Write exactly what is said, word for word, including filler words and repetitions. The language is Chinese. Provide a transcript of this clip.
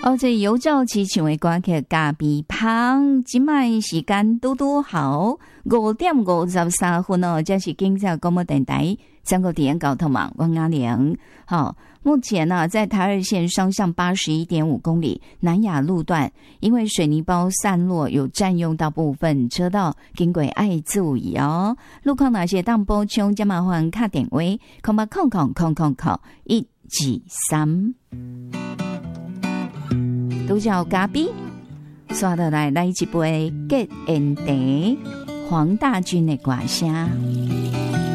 哦，这有照起唱的歌曲咖比胖，今麦时间都都好，五点五十三分哦，这是经济广播电台全国电交通网，我阿玲。好，目前呢、啊，在台二线双向八十一点五公里南雅路段，因为水泥包散落，有占用到部分车道，经过爱注意哦。路况哪些当补充，加麻烦卡电话，空八空空空空空一二三。都叫咖比，刷得来来一杯 Get and Day 黄大军的歌声。